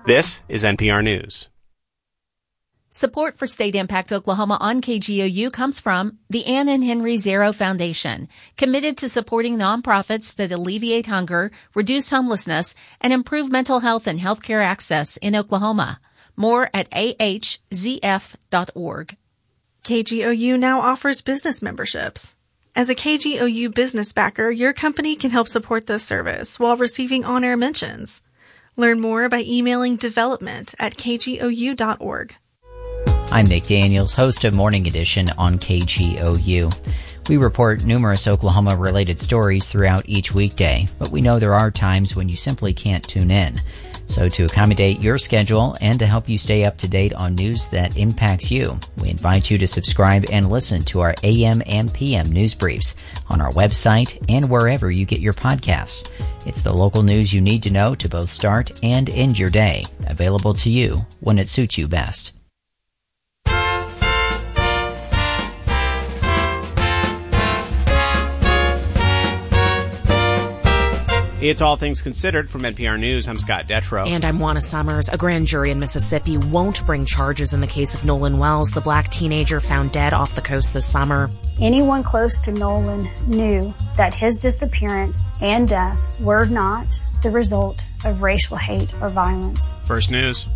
This is NPR News. Support for State Impact Oklahoma on KGOU comes from the Ann and Henry Zero Foundation, committed to supporting nonprofits that alleviate hunger, reduce homelessness, and improve mental health and healthcare access in Oklahoma. More at ahzf.org. KGOU now offers business memberships. As a KGOU business backer, your company can help support this service while receiving on-air mentions. Learn more by emailing development@kgou.org. I'm Nick Daniels, host of Morning Edition on KGOU. We report numerous Oklahoma-related stories throughout each weekday, but we know there are times when you simply can't tune in. So to accommodate your schedule and to help you stay up to date on news that impacts you, we invite you to subscribe and listen to our AM and PM news briefs on our website and wherever you get your podcasts. It's the local news you need to know to both start and end your day, available to you when it suits you best. It's All Things Considered from NPR News. I'm Scott Detrow. And I'm Juana Summers. A grand jury in Mississippi won't bring charges in the case of Nolan Wells, the black teenager found dead off the coast this summer. Anyone close to Nolan knew that his disappearance and death were not the result of racial hate or violence. First News.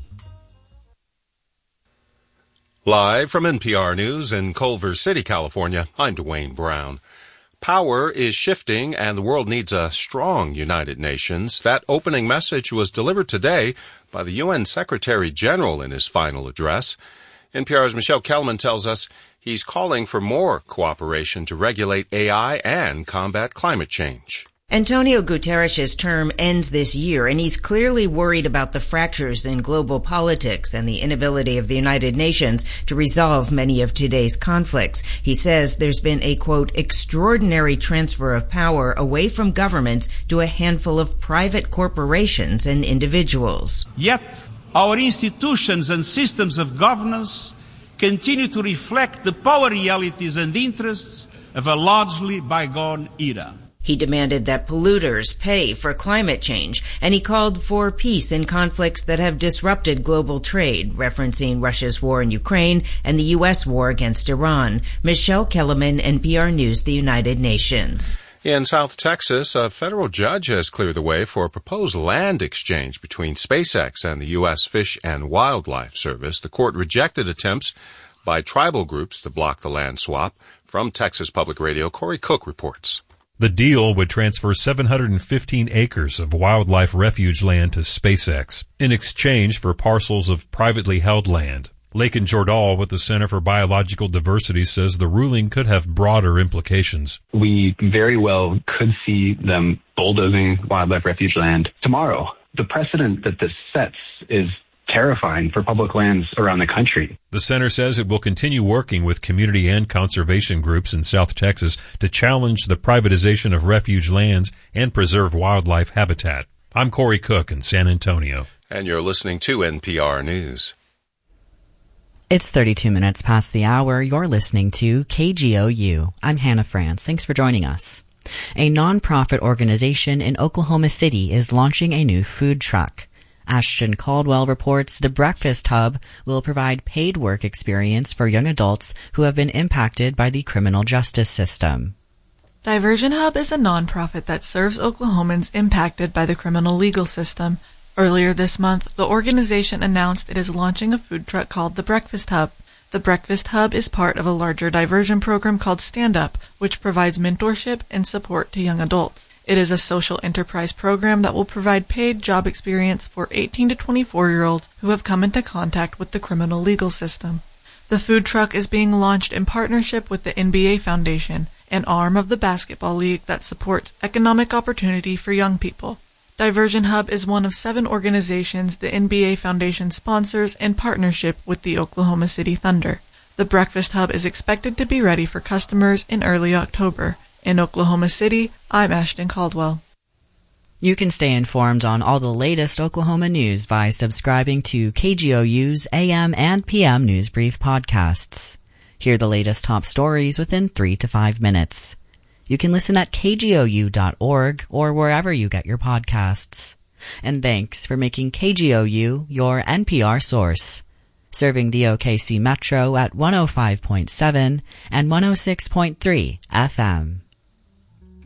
Live from NPR News in Culver City, California, I'm Dwayne Brown. Power is shifting, and the world needs a strong United Nations. That opening message was delivered today by the UN Secretary General in his final address. NPR's Michelle Kellerman tells us he's calling for more cooperation to regulate AI and combat climate change. Antonio Guterres' term ends this year, and he's clearly worried about the fractures in global politics and the inability of the United Nations to resolve many of today's conflicts. He says there's been a, quote, extraordinary transfer of power away from governments to a handful of private corporations and individuals. Yet, our institutions and systems of governance continue to reflect the power realities and interests of a largely bygone era. He demanded that polluters pay for climate change, and he called for peace in conflicts that have disrupted global trade, referencing Russia's war in Ukraine and the U.S. war against Iran. Michelle Kellerman, NPR News, the United Nations. In South Texas, a federal judge has cleared the way for a proposed land exchange between SpaceX and the U.S. Fish and Wildlife Service. The court rejected attempts by tribal groups to block the land swap. From Texas Public Radio, Corey Cook reports. The deal would transfer 715 acres of wildlife refuge land to SpaceX in exchange for parcels of privately held land. Lakin Jordahl with the Center for Biological Diversity says the ruling could have broader implications. We very well could see them bulldozing wildlife refuge land tomorrow. The precedent that this sets is terrifying for public lands around the country. The center says it will continue working with community and conservation groups in South Texas to challenge the privatization of refuge lands and preserve wildlife habitat. I'm Corey Cook in San Antonio. And you're listening to NPR News. It's 32 minutes past the hour. You're listening to KGOU. I'm Hannah France. Thanks for joining us. A nonprofit organization in Oklahoma City is launching a new food truck. Ashton Caldwell reports the Breakfast Hub will provide paid work experience for young adults who have been impacted by the criminal justice system. Diversion Hub is a nonprofit that serves Oklahomans impacted by the criminal legal system. Earlier this month, the organization announced it is launching a food truck called the Breakfast Hub. The Breakfast Hub is part of a larger diversion program called Stand Up, which provides mentorship and support to young adults. It is a social enterprise program that will provide paid job experience for 18 to 24-year-olds who have come into contact with the criminal legal system. The food truck is being launched in partnership with the NBA Foundation, an arm of the basketball league that supports economic opportunity for young people. Diversion Hub is one of 7 organizations the NBA Foundation sponsors in partnership with the Oklahoma City Thunder. The Breakfast Hub is expected to be ready for customers in early October. In Oklahoma City, I'm Ashton Caldwell. You can stay informed on all the latest Oklahoma news by subscribing to KGOU's AM and PM News Brief podcasts. Hear the latest top stories within 3 to 5 minutes. You can listen at kgou.org or wherever you get your podcasts. And thanks for making KGOU your NPR source. Serving the OKC Metro at 105.7 and 106.3 FM.